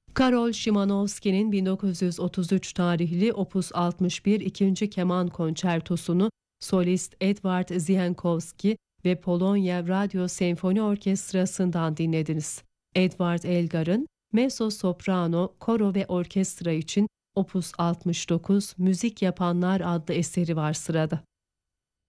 Karol Szymanowski'nin 1933 tarihli Opus 61 ikinci keman konçertosunu solist Edward Zientkowski ve Polonya Radyo Senfoni Orkestrası'ndan dinlediniz. Edward Elgar'ın mezzo soprano, koro ve orkestra için Opus 69 Müzik Yapanlar adlı eseri var sırada.